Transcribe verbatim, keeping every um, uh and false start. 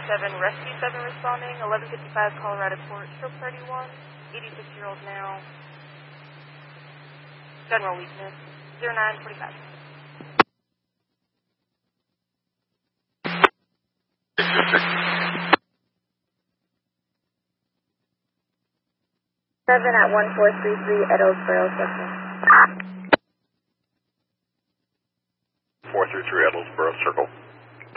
seven, Rescue seven responding, eleven fifty-five Colorado Court, stroke thirty-one, eighty-six-year-old male, general weakness, zero nine forty-five. seven at one four three three Edelsboro Circle. four three three Edelsboro Circle.